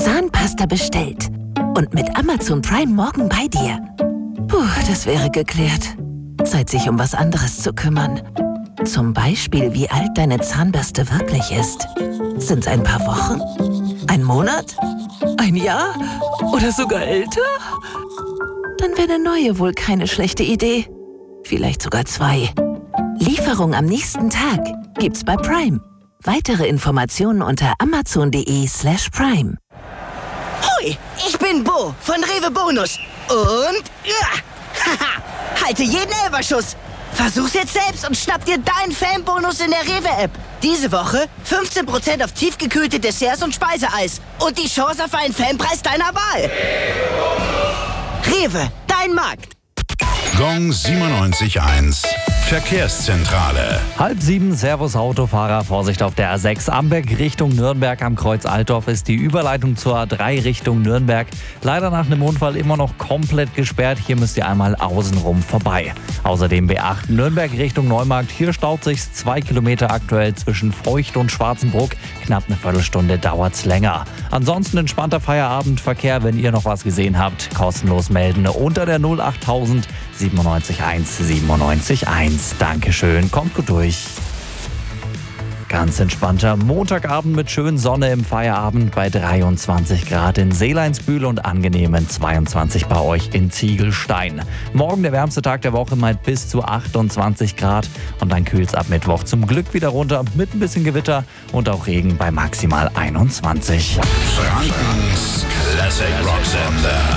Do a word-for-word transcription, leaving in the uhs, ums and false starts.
Zahnpasta bestellt. Und mit Amazon Prime morgen bei dir. Puh, das wäre geklärt. Zeit, sich um was anderes zu kümmern. Zum Beispiel, wie alt deine Zahnbürste wirklich ist. Sind's ein paar Wochen? Ein Monat? Ein Jahr? Oder sogar älter? Dann wäre eine neue wohl keine schlechte Idee. Vielleicht sogar zwei. Lieferung am nächsten Tag gibt's bei Prime. Weitere Informationen unter amazon.de slash prime. Hui, ich bin Bo von Rewe Bonus. Und ja, haha, halte jeden Elferschuss. Versuch's jetzt selbst und schnapp dir deinen Fanbonus in der Rewe-App. Diese Woche fünfzehn Prozent auf tiefgekühlte Desserts und Speiseeis. Und die Chance auf einen Fanpreis deiner Wahl. Rewe, dein Markt. Gong siebenundneunzig Komma eins. Verkehrszentrale. Halb sieben, Servus Autofahrer, Vorsicht auf der A sechs Amberg Richtung Nürnberg. Am Kreuz Altdorf ist die Überleitung zur A drei Richtung Nürnberg leider nach einem Unfall immer noch komplett gesperrt. Hier müsst ihr einmal außenrum vorbei. Außerdem B acht Nürnberg Richtung Neumarkt. Hier staut sich zwei Kilometer aktuell zwischen Feucht und Schwarzenbruck. Knapp eine Viertelstunde dauert's länger. Ansonsten entspannter Feierabendverkehr. Wenn ihr noch was gesehen habt, kostenlos melden unter der null achttausend siebenundneunzig eins siebenundneunzig eins. Dankeschön, kommt gut durch. Ganz entspannter Montagabend mit schön Sonne im Feierabend bei dreiundzwanzig Grad in Seeleinsbühl und angenehmen zweiundzwanzig bei euch in Ziegelstein. Morgen der wärmste Tag der Woche mit bis zu achtundzwanzig Grad und dann kühlt's ab Mittwoch zum Glück wieder runter mit ein bisschen Gewitter und auch Regen bei maximal einundzwanzig. Frankens Classic Rock Sender.